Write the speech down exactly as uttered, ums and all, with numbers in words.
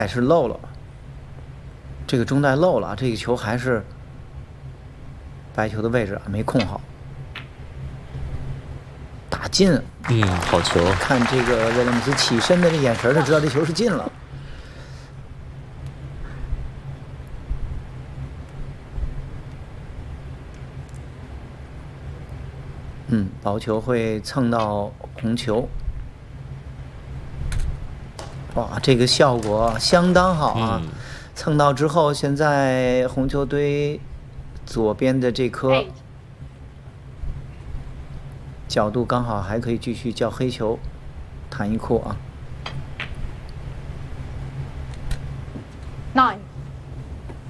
还是漏了，这个中带漏了，这个球还是白球的位置啊没控好，打进。 嗯，好球！ 看这个威廉姆斯起身的这眼神，就知道这球是进了。嗯，薄球会蹭到红球。哇，这个效果相当好啊！ 嗯、 蹭到之后，现在红球堆左边的这颗角度刚好还可以继续叫黑球，弹一库啊。